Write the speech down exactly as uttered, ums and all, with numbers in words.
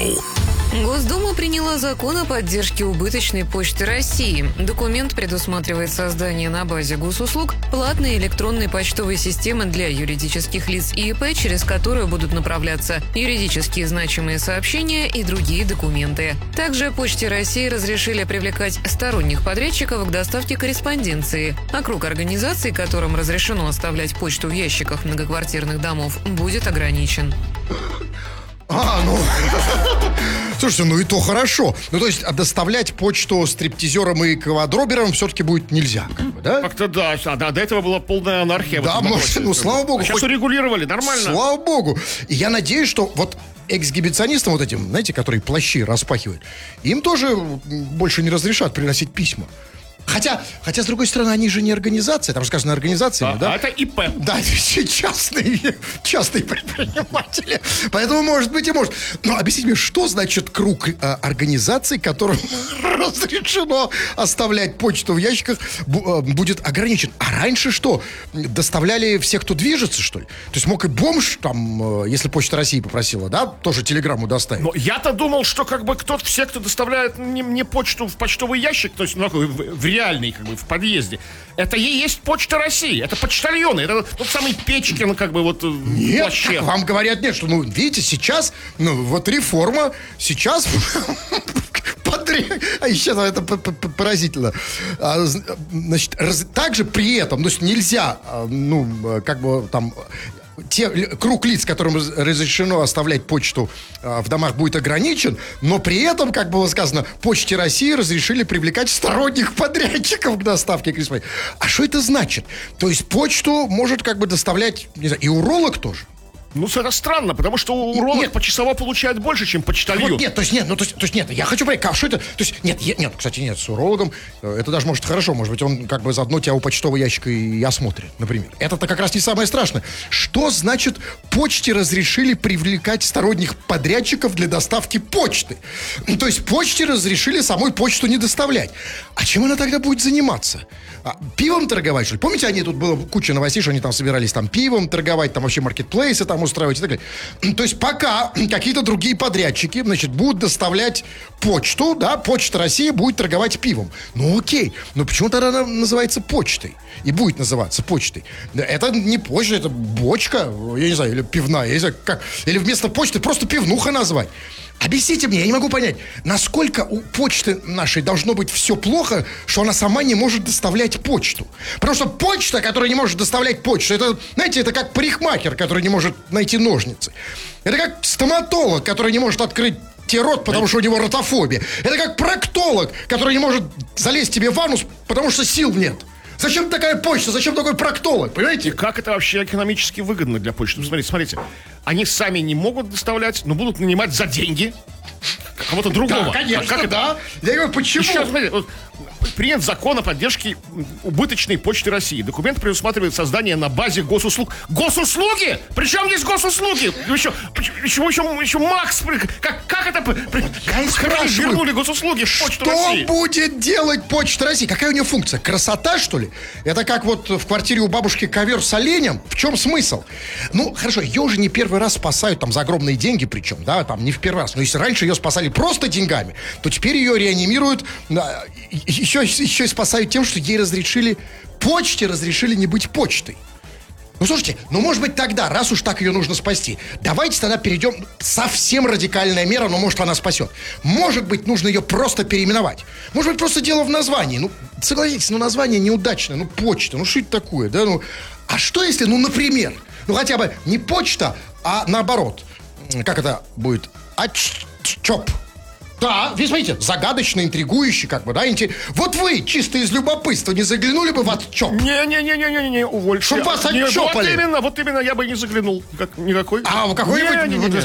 Шоу. Госдума приняла закон о поддержке убыточной почты России. Документ предусматривает создание на базе госуслуг платной электронной почтовой системы для юридических лиц и ИП, через которую будут направляться юридически значимые сообщения и другие документы. Также Почте России разрешили привлекать сторонних подрядчиков к доставке корреспонденции, а круг организаций, которым разрешено оставлять почту в ящиках многоквартирных домов, будет ограничен. А, ну... Слушайте, ну и то хорошо. Ну, то есть, а доставлять почту стриптизерам и квадроберам все-таки будет нельзя, как бы, да? Как-то да, а до этого была полная анархия. Да, может, ну, слава богу. А сейчас хоть... урегулировали, нормально. Слава богу. И я надеюсь, что вот эксгибиционистам вот этим, знаете, которые плащи распахивают, им тоже больше не разрешат приносить письма. Хотя, хотя, с другой стороны, они же не организация, там же сказано организациями, а, да? А это ИП. Да, частные, частные предприниматели. Поэтому, может быть, и может. Но объясните мне, что значит круг э, организаций, которым разрешено оставлять почту в ящиках, бу- э, будет ограничен? А раньше что? Доставляли всех, кто движется, что ли? То есть мог и бомж, там, э, если Почта России попросила, да, тоже телеграмму доставить? Но я-то думал, что как бы кто-то, все, кто доставляет не, не почту в почтовый ящик, то есть ну, в, в реальный, как бы, в подъезде. Это и есть Почта России. Это почтальоны. Это тот самый Печкин, как бы, вот, нет, в плаще. Вам говорят, нет, что, ну, видите, сейчас, ну, вот реформа, сейчас... А еще это поразительно. Значит, также при этом, то есть нельзя, ну, как бы там... Те, круг лиц, которым разрешено оставлять почту э, в домах, будет ограничен, но при этом, как было сказано, Почте России разрешили привлекать сторонних подрядчиков к доставке корреспонденции. А что это значит? То есть почту может как бы доставлять, не знаю, и уролог тоже? Ну, это странно, потому что уролог нет. почасово получает больше, чем почтальон. Вот нет, то есть нет, ну то есть, то есть нет, я хочу понять, как, что это, то есть нет, я, нет, кстати, нет, с урологом, это даже может хорошо, может быть, он как бы заодно тебя у почтового ящика и осмотрит, например. Это-то как раз не самое страшное. Что значит почте разрешили привлекать сторонних подрядчиков для доставки почты? То есть почте разрешили самой почту не доставлять. А чем она тогда будет заниматься? А, пивом торговать, что ли? Помните, они тут было куча новостей, что они там собирались там пивом торговать, там вообще маркетплейсы там устраивать и так далее. То есть пока какие-то другие подрядчики, значит, будут доставлять почту, да, Почта России будет торговать пивом. Ну окей, но почему тогда она называется почтой? И будет называться почтой. Это не почта, это бочка, я не знаю, или пивная, я не знаю, как. Или вместо почты просто пивнуха назвать. Объясните мне, я не могу понять, насколько у почты нашей должно быть все плохо, что она сама не может доставлять почту. Потому что почта, которая не может доставлять почту, это, знаете, это как парикмахер, который не может найти ножницы. Это как стоматолог, который не может открыть тебе рот, потому что у него ротофобия. Это как проктолог, который не может залезть тебе в анус, потому что сил нет. Зачем такая почта? Зачем такой проктолог? Понимаете? И как это вообще экономически выгодно для почты? Ну, смотрите, смотрите. Они сами не могут доставлять, но будут нанимать за деньги кого-то другого. Да, конечно, а как да. Это? Я говорю, почему? Еще, смотрите, вот, принят закон о поддержке убыточной почты России. Документ предусматривает создание на базе госуслуг. Госуслуги? Причем здесь госуслуги? Еще, еще, еще, еще Макс, как, как это? Я и спрашиваю, вернули госуслуги в Почту что России? Что будет делать Почта России? Какая у нее функция? Красота, что ли? Это как вот в квартире у бабушки ковер с оленем? В чем смысл? Ну, хорошо, ее уже не первый раз спасают там за огромные деньги, причем, да, там не в первый раз. Но если раньше ее спасали просто деньгами, то теперь ее реанимируют, еще, еще и спасают тем, что ей разрешили, почте разрешили не быть почтой. Ну, слушайте, ну, может быть, тогда, раз уж так ее нужно спасти, давайте тогда перейдем, совсем радикальная мера, но, может, она спасет. Может быть, нужно ее просто переименовать. Может быть, просто дело в названии. Ну, согласитесь, ну, название неудачное, ну, почта, ну, что это такое, да, ну. А что если, ну, например, ну, хотя бы не почта, а наоборот, как это будет, АЧОП. Да, вы смотрите, загадочно, интригующе, как бы, да, интерес... Вот вы, чисто из любопытства, не заглянули бы в отчоп? Не-не-не-не-не, увольте. Чтоб вас Не, отчопали. Вот именно, вот именно, я бы не заглянул как, никакой. А, в какой-нибудь...